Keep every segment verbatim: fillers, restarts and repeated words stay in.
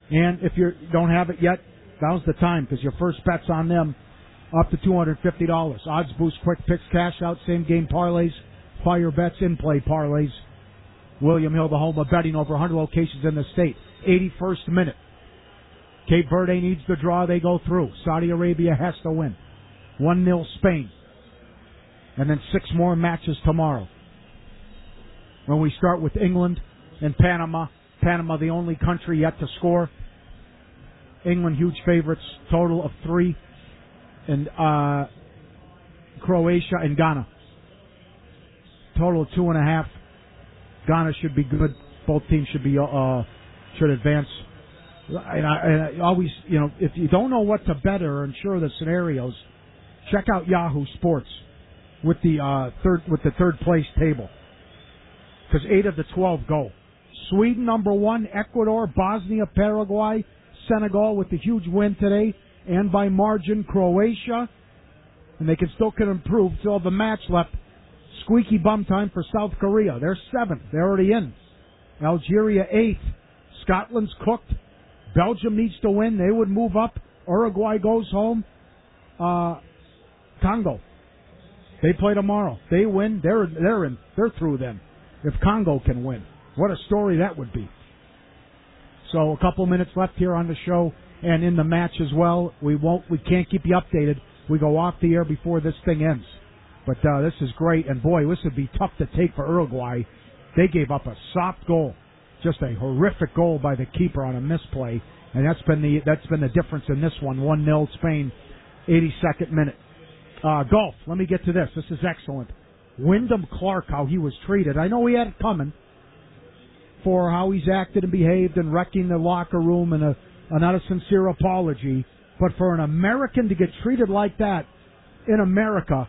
And if you don't have it yet, now's the time because your first bet's on them up to two hundred fifty dollars. Odds Boost, quick picks, cash out, same game parlays, fire bets, in-play parlays. William Hill, the home of betting, over one hundred locations in the state. eighty-first minute. Cape Verde needs the draw. They go through. Saudi Arabia has to win. one nil Spain. And then six more matches tomorrow. When we start with England and Panama. Panama, the only country yet to score. England, huge favorites. Total of three. And uh, Croatia and Ghana. Total of two and a half. Ghana should be good. Both teams should be uh, should advance. And I, and I always, you know, if you don't know what to bet or ensure the scenarios, check out Yahoo Sports with the uh, third with the third place table because eight of the twelve go. Sweden number one, Ecuador, Bosnia, Paraguay, Senegal with the huge win today, and by margin Croatia, and they can still can improve. Still have a match left. Squeaky bum time for South Korea. They're seventh. They're already in. Algeria eighth. Scotland's cooked. Belgium needs to win. They would move up. Uruguay goes home. Uh, Congo. They play tomorrow. They win. They're they're in. They're through then. If Congo can win, what a story that would be. So a couple minutes left here on the show and in the match as well. We won't. We can't keep you updated. We go off the air before this thing ends. But uh, this is great, and boy, this would be tough to take for Uruguay. They gave up a soft goal, just a horrific goal by the keeper on a misplay, and that's been the that's been the difference in this one. one nil Spain, eighty-second minute. Uh, golf. Let me get to this. This is excellent. Wyndham Clark, how he was treated. I know he had it coming for how he's acted and behaved and wrecking the locker room and a, a not a sincere apology, but for an American to get treated like that in America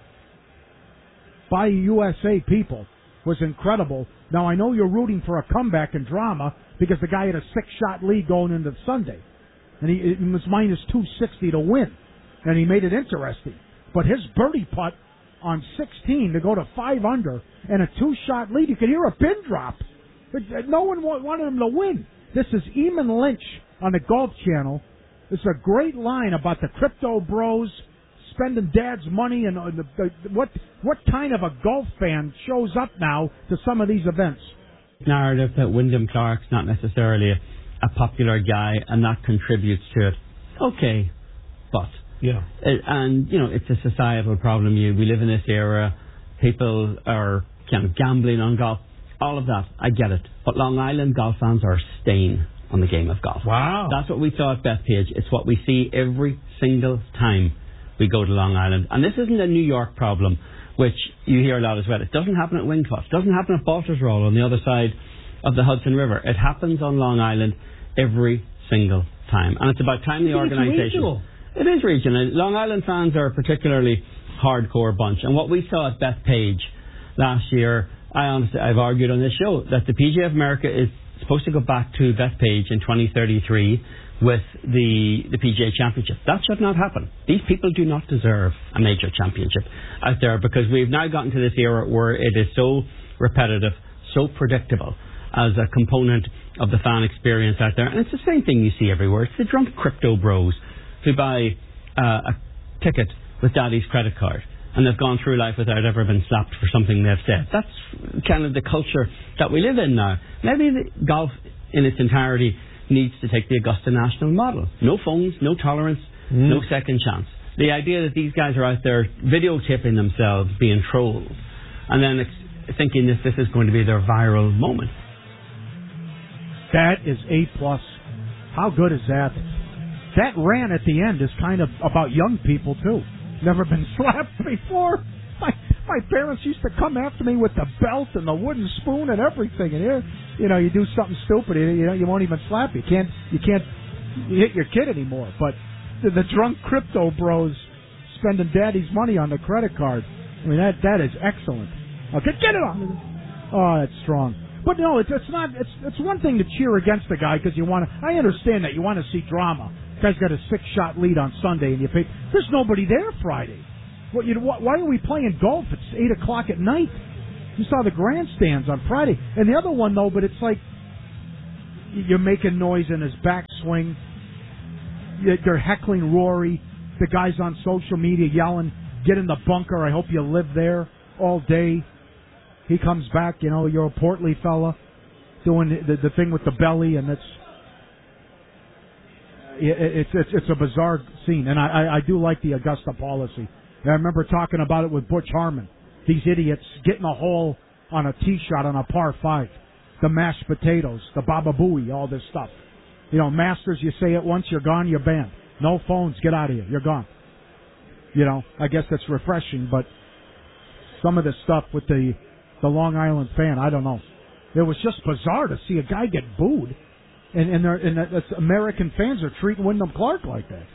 by U S A people was incredible. Now, I know you're rooting for a comeback and drama because the guy had a six-shot lead going into Sunday. And he, it was minus two sixty to win. And he made it interesting. But his birdie putt on sixteen to go to five under and a two-shot lead, you could hear a pin drop. But no one wanted him to win. This is Eamon Lynch on the Golf Channel. It's a great line about the crypto bros spending dad's money and uh, the, the, what what kind of a golf fan shows up now to some of these events? Narrative that Wyndham Clark's not necessarily a, a popular guy and that contributes to it. Okay, but yeah, it, and you know it's a societal problem. You we live in this era. People are kind of gambling on golf. All of that, I get it. But Long Island golf fans are staying on the game of golf. Wow, that's what we saw at Bethpage. It's what we see every single time we go to Long Island. And this isn't a New York problem, which you hear a lot as well. It doesn't happen at Winclough. It doesn't happen at Baltusrol on the other side of the Hudson River. It happens on Long Island every single time. And it's about time the organisation... It is regional. Long Island fans are a particularly hardcore bunch. And what we saw at Bethpage last year, I honestly, I've argued on this show that the P G A of America is supposed to go back to Bethpage in twenty thirty-three with the, the P G A Championship. That should not happen. These people do not deserve a major championship out there because we've now gotten to this era where it is so repetitive, so predictable as a component of the fan experience out there. And it's the same thing you see everywhere. It's the drunk crypto bros who buy uh, a ticket with daddy's credit card and they've gone through life without ever been slapped for something they've said. That's kind of the culture that we live in now. Maybe the golf in its entirety needs to take the Augusta National model. No phones, no tolerance, mm. no second chance. The idea that these guys are out there videotaping themselves being trolls and then ex- thinking that this is going to be their viral moment. That is A plus. How good is that? That rant at the end is kind of about young people too. Never been slapped before. My my parents used to come after me with the belt and the wooden spoon and everything. And here, you know, you do something stupid, you know, you won't even slap you. Can't you can't hit your kid anymore. But the, the drunk crypto bros spending daddy's money on the credit card. I mean, that that is excellent. Okay, get it on. Oh, that's strong. But no, it's it's not. It's it's one thing to cheer against the guy because you want to. I understand that you want to see drama. The guy's got a six-shot lead on Sunday, and you pay. There's nobody there Friday. What you? Why are we playing golf? It's eight o'clock at night. You saw the grandstands on Friday, and the other one though. But it's like You're making noise in his backswing. They're heckling Rory. The guys on social media yelling, "Get in the bunker. I hope you live there," all day. He comes back, you know, you're a portly fella, doing the, the thing with the belly, and it's it's it's, it's a bizarre scene. And I, I, I do like the Augusta policy. I remember talking about it with Butch Harmon. These idiots getting a hole on a tee shot on a par five. The mashed potatoes, the Baba Booey, all this stuff. You know, Masters, you say it once, you're gone, you're banned. No phones, get out of here, you're gone. You know, I guess that's refreshing, but some of this stuff with the, the Long Island fan, I don't know. It was just bizarre to see a guy get booed, and, and, and that's, American fans are treating Wyndham Clark like that.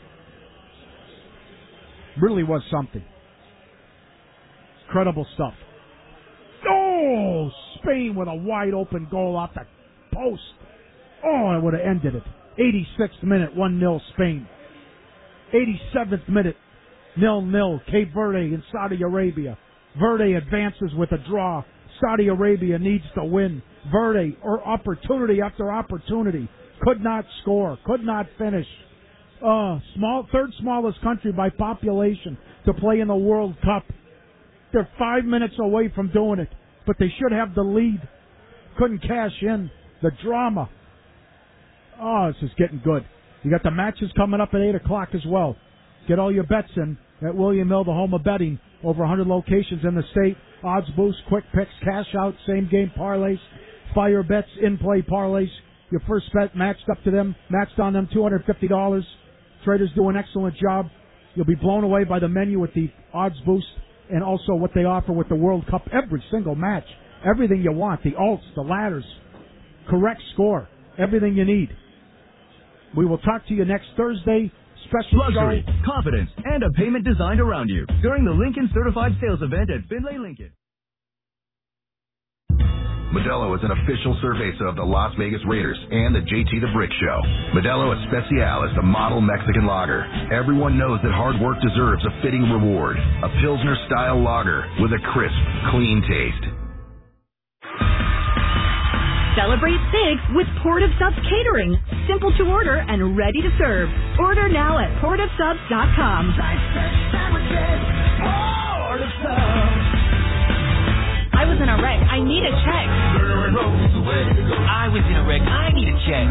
Really was something. Incredible stuff. Oh, Spain with a wide open goal off the post. Oh, it would have ended it. eighty-sixth minute, one nil Spain. eighty-seventh minute, nil nil Cape Verde and Saudi Arabia. Verde advances with a draw. Saudi Arabia needs to win. Verde, or opportunity after opportunity, could not score, could not finish. Uh, small, third smallest country by population to play in the World Cup. They're five minutes away from doing it, but they should have the lead. Couldn't cash in. The drama. Oh, this is getting good. You got the matches coming up at eight o'clock as well. Get all your bets in at William Hill, the home of betting. Over one hundred locations in the state. Odds boost, quick picks, cash out, same game parlays, fire bets, in-play parlays. Your first bet matched up to them, matched on them two hundred fifty dollars. Traders do an excellent job. You'll be blown away by the menu with the odds boost and also what they offer with the World Cup. Every single match. Everything you want. The alts, the ladders. Correct score. Everything you need. We will talk to you next Thursday. Special luxury, show. confidence, and a payment designed around you during the Lincoln Certified Sales Event at Findlay Lincoln. Modelo is an official cerveza of the Las Vegas Raiders and the J T the Brick Show. Modelo Especial is the model Mexican lager. Everyone knows that hard work deserves a fitting reward. A Pilsner-style lager with a crisp, clean taste. Celebrate big with Port of Subs Catering. Simple to order and ready to serve. Order now at port of subs dot com. I was in a wreck. I need a check. I was in a wreck. I need a check.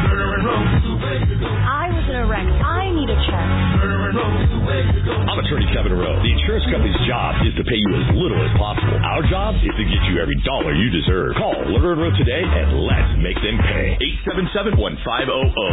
I was in a wreck. I need a check. I'm attorney Kevin Rowe. The insurance company's job is to pay you as little as possible. Our job is to get you every dollar you deserve. Call Lerner and Rowe today and let's make them pay. eight seven seven, one five zero zero.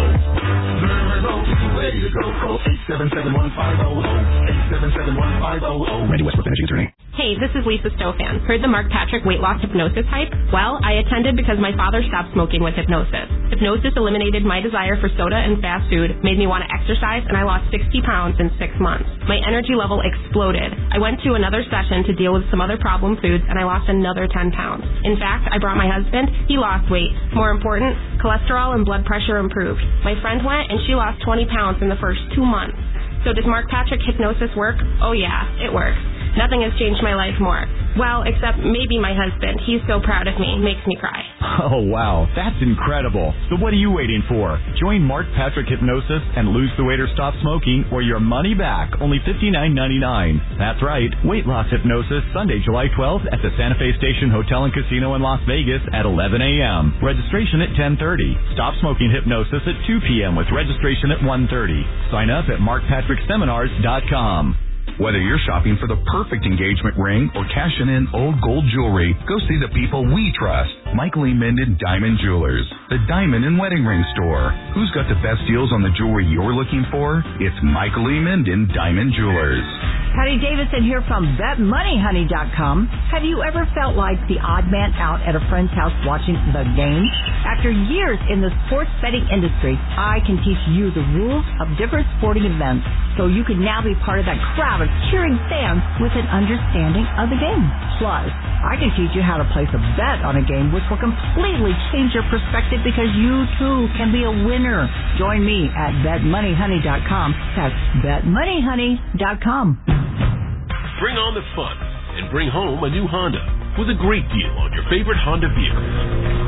eight seven seven, one five zero zero. eight seven seven, one five zero zero. Randy Westbrook, managing attorney. Hey, this is Lisa Stofan. Heard the Mark Patrick weight loss hypnosis hype? Well, I attended because my father stopped smoking with hypnosis. Hypnosis eliminated my desire for soda and fast food, made me want to exercise, and I lost sixty pounds in six months. My energy level exploded. I went to another session to deal with some other problem foods, and I lost another ten pounds. In fact, I brought my husband. He lost weight. More important, cholesterol and blood pressure improved. My friend went, and she lost twenty pounds in the first two months. So does Mark Patrick hypnosis work? Oh yeah, it works. Nothing has changed my life more. Well, except maybe my husband. He's so proud of me. Makes me cry. Oh, wow. That's incredible. So what are you waiting for? Join Mark Patrick Hypnosis and lose the weight or stop smoking or your money back. Only fifty-nine ninety-nine. That's right. Weight loss hypnosis Sunday, July twelfth at the Santa Fe Station Hotel and Casino in Las Vegas at eleven a.m. Registration at ten thirty. Stop smoking hypnosis at two p.m. with registration at one thirty. Sign up at mark patrick seminars dot com. Whether you're shopping for the perfect engagement ring or cashing in old gold jewelry, go see the people we trust. Michael E. Minden Diamond Jewelers, the diamond and wedding ring store. Who's got the best deals on the jewelry you're looking for? It's Michael E. Minden Diamond Jewelers. Patty Davidson here from bet money honey dot com. Have you ever felt like the odd man out at a friend's house watching the game? After years in the sports betting industry, I can teach you the rules of different sporting events so you can now be part of that crowd of cheering fans with an understanding of the game. Plus, I can teach you how to place a bet on a game which will completely change your perspective because you too can be a winner. Join me at bet money honey dot com. That's bet money honey dot com. Bring on the fun and bring home a new Honda with a great deal on your favorite Honda vehicle.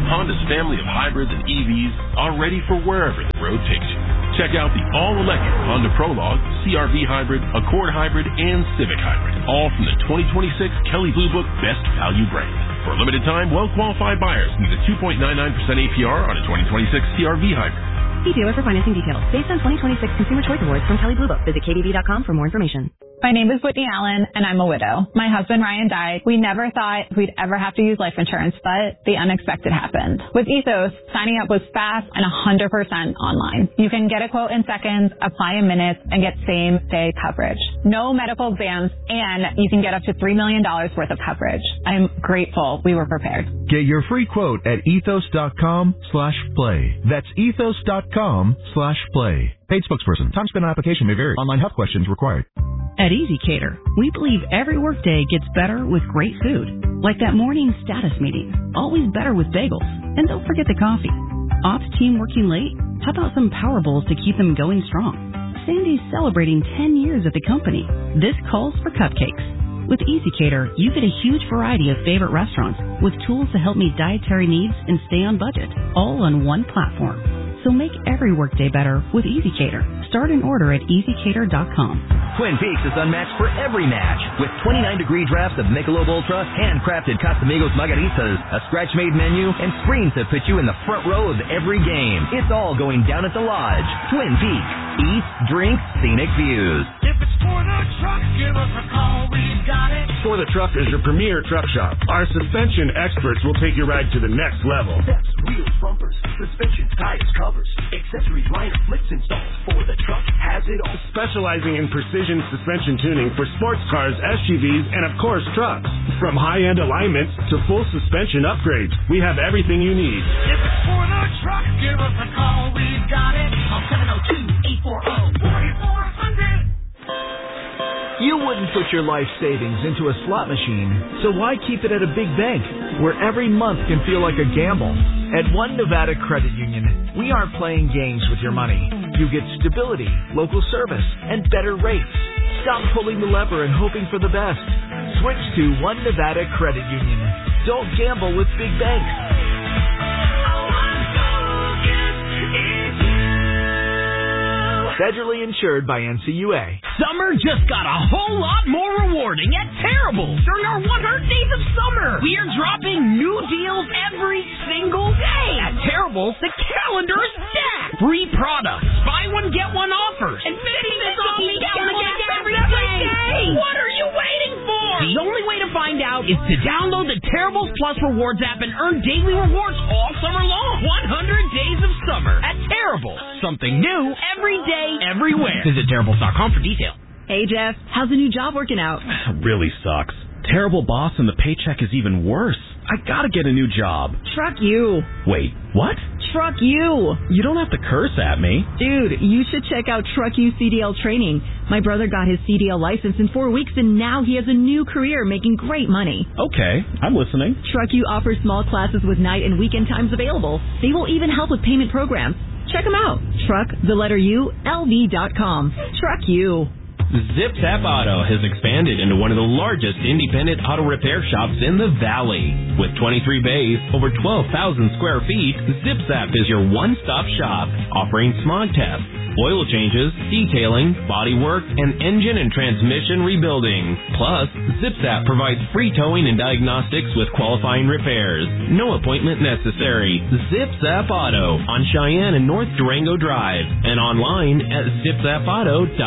Honda's family of hybrids and E Vs are ready for wherever the road takes you. Check out the all-electric Honda Prologue, C R V Hybrid, Accord Hybrid, and Civic Hybrid, all from the twenty twenty-six Kelley Blue Book Best Value brand. For a limited time, well-qualified buyers can get a two point nine nine percent A P R on a twenty twenty-six C R V Hybrid. See dealer for financing details. Based on twenty twenty-six Consumer Choice Awards from Kelley Blue Book. Visit K D B dot com for more information. My name is Whitney Allen, and I'm a widow. My husband, Ryan, died. We never thought we'd ever have to use life insurance, but the unexpected happened. With Ethos, signing up was fast and one hundred percent online. You can get a quote in seconds, apply in minutes, and get same-day coverage. No medical exams, and you can get up to three million dollars worth of coverage. I'm grateful we were prepared. Get your free quote at ethos.com slash play. That's ethos.com slash play. Paid spokesperson. Time spent on application may vary. Online health questions required. At EasyCater, we believe every workday gets better with great food. Like that morning status meeting. Always better with bagels. And don't forget the coffee. Ops team working late? How about some Power Bowls to keep them going strong? Sandy's celebrating ten years at the company. This calls for cupcakes. With EasyCater, you get a huge variety of favorite restaurants with tools to help meet dietary needs and stay on budget, all on one platform. So make every workday better with EasyCater. Start an order at easy cater dot com. Twin Peaks is unmatched for every match with twenty-nine degree drafts of Michelob Ultra, handcrafted Casamigos margaritas, a scratch-made menu, and screens that put you in the front row of every game. It's all going down at the Lodge. Twin Peaks. Eat, drink, scenic views. If it's for the truck, give us a call. We've got it. For the Truck is your premier truck shop. Our suspension experts will take your ride to the next level. Steps, wheels, bumpers, suspension, tires, covers, accessories, liner, flips, installs. For the Truck has it all. Specializing in precision suspension tuning for sports cars, S U Vs, and of course trucks. From high-end alignments to full suspension upgrades, we have everything you need. If it's for the truck, give us a call. We've got it. Call seven oh two, eight four oh, four four hundred. You wouldn't put your life savings into a slot machine, so why keep it at a big bank where every month can feel like a gamble? At One Nevada Credit Union, we aren't playing games with your money. You get stability, local service, and better rates. Stop pulling the lever and hoping for the best. Switch to One Nevada Credit Union. Don't gamble with big banks. Federally insured by N C U A. Summer just got a whole lot more rewarding at Terrible during our one hundred days of summer. We are dropping new deals every single day. At Terrible, the calendar is stacked. Free products, buy one, get one offers, and fifty cents off me down the gas every day. What are you waiting for? The only way to find out is to download the Terrible Plus Rewards app and earn daily rewards all summer long. one hundred days of summer at Terrible. Something new every day, everywhere. Visit Terrible dot com for details. Hey, Jeff, how's the new job working out? Really sucks. Terrible boss and the paycheck is even worse. I gotta get a new job. Truck you. Wait, what? Truck you. You don't have to curse at me. Dude, you should check out Truck You C D L training. My brother got his C D L license in four weeks and now he has a new career making great money. Okay, I'm listening. Truck You offers small classes with night and weekend times available. They will even help with payment programs. Check them out. Truck, the letter U, L V dot com. Truck You. ZipZap Auto has expanded into one of the largest independent auto repair shops in the Valley. With twenty-three bays, over twelve thousand square feet, ZipZap is your one-stop shop, offering smog tests, oil changes, detailing, bodywork, and engine and transmission rebuilding. Plus, ZipZap provides free towing and diagnostics with qualifying repairs. No appointment necessary. ZipZap Auto on Cheyenne and North Durango Drive, and online at zip zap auto dot com.